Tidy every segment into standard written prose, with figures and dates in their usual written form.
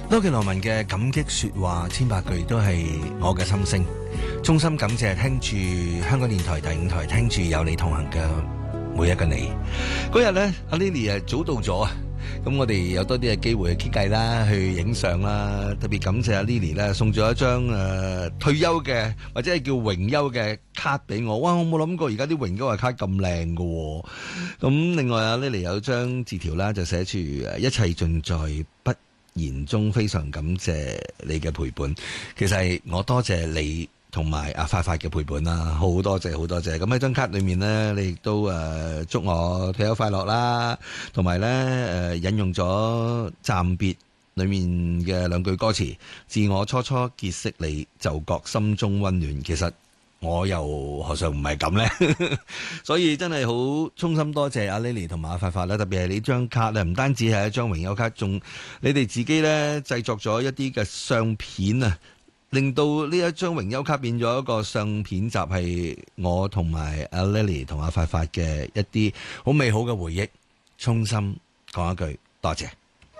周杰倫文嘅感激說話千百句都係我嘅心聲，衷心感謝聽住香港電台第5台聽住有你同行嘅每一個你。嗰日呢，阿 Lily 早到咗啊，咁我哋有多啲嘅機會去傾偈啦，去影相啦。特別感謝阿 Lily 咧，送咗一張退休嘅或者係叫榮休嘅卡俾我。哇，我冇諗過而家啲榮休嘅卡咁靚㗎。咁另外阿 Lily 有張字條啦，就寫住一切盡在不言中，非常感謝你嘅陪伴。其實係我多謝你同埋阿發發嘅陪伴啦，好多謝好多謝。咁喺張卡裏面呢，你亦都祝我退休快樂啦，同埋呢引用咗暫別裏面嘅兩句歌詞，自我初初結識你就覺心中溫暖。其實我又何嘗唔係咁呢？所以真係好衷心多謝阿 Lily 同埋阿發發啦，特別係你張卡咧，唔單止係一張榮休卡，仲你哋自己呢製作咗一啲嘅相片啊，令到呢一張榮休卡變咗一個相片集，係我同埋阿 Lily 同阿發發嘅一啲好美好嘅回憶。衷心講一句多謝。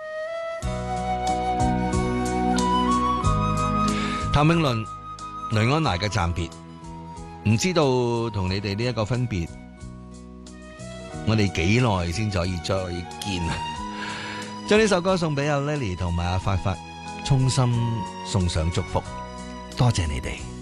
譚詠麟雷安娜嘅暫別，唔知道同你哋呢一個分別，我哋幾耐先可以再見啊！將呢首歌送俾阿 Lily 同埋阿發發，衷心送上祝福，多謝你哋。